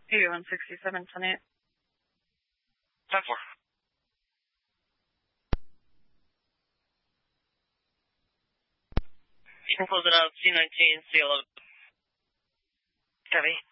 8167, 10-8. 10-4. You can close it out, C19, C11. Copy.